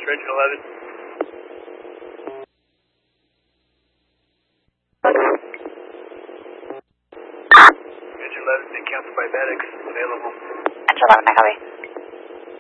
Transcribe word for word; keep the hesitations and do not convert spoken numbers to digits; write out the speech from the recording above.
Engine eleven. Engine eleven, being counted by medics, available. Engine eleven, I copy.